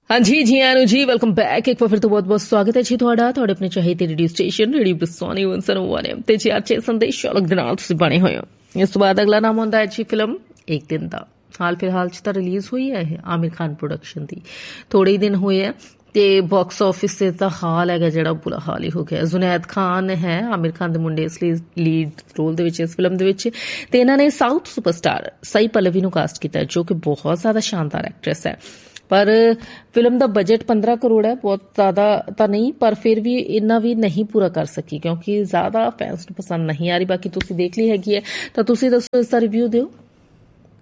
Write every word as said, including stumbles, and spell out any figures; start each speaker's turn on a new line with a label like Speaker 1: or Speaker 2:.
Speaker 1: हाँ जी, जी आनू जी, welcome back. एक बार फिर तो बहुत बहुत स्वागत है जी ਤੁਹਾਡਾ ਤੁਹਾਡੇ ਆਪਣੇ ਚਾਹੀਦੇ ਰੇਡੀਓ ਸਟੇਸ਼ਨ ਰੇਡੀਓ ਬਸੋਨੀ ਇੱਕ ਸੌ ਇੱਕ ਤੇ ਜੀ ਅੱਜ ਸੰਦੇਸ਼ ਸ਼ੌਲਕ ਦੇ ਨਾਲ ਤੁਸੀਂ ਬਣੇ ਹੋਏ ਹੋ। ਇਸ ਤੋਂ ਬਾਅਦ ਅਗਲਾ ਨਾਮ ਹੁੰਦਾ ਹੈ ਜੀ ਫਿਲਮ ਇੱਕ ਦਿਨ ਦਾ। ਹਾਲ ਫਿਲਹਾਲ 'ਚ ਤਾਂ ਰਿਲੀਜ਼ ਹੋਈ ਹੈ ਇਹ ਆਮਿਰ ਖਾਨ ਪ੍ਰੋਡਕਸ਼ਨ ਦੀ। ਥੋੜੇ ਹੀ ਦਿਨ ਹੋਏ ਆ ਤੇ ਬਾਕਸ ਆਫਿਸ ਤੇ ਤਾਂ ਹਾਲ ਹੈਗਾ ਜਿਹੜਾ ਬੁਰਾ ਹਾਲ ਹੀ ਹੋ ਗਿਆ। ਜ਼ੁਨੈਦ ਖਾਨ ਹੈ ਆਮਿਰ ਖਾਨ ਦੇ ਮੁੰਡੇ, ਇਸ ਲਈ ਲੀਡ ਰੋਲ ਦੇ ਵਿੱਚ ਇਸ ਫਿਲਮ ਦੇ ਵਿੱਚ, ਤੇ ਇਹਨਾਂ ਨੇ ਸਾਊਥ ਸੁਪਰਸਟਾਰ ਸਾਈ ਪੱਲਵੀ ਨੂੰ ਕਾਸਟ ਕੀਤਾ ਜੋ ਕਿ ਬਹੁਤ ਜ਼ਿਆਦਾ ਸ਼ਾਨਦਾਰ ਐਕਟਰੈਸ ਹੈ। पर फिल्म का बजट पंद्रह करोड़ है, बहुत ज्यादा तो नहीं, पर फिर भी इन्ना भी नहीं पूरा कर सकी क्योंकि ज्यादा फैंस को पसंद नहीं आ रही। बाकी तुसी देख ली हैगी है तो तुसी दसो इसका रिव्यू दिओ।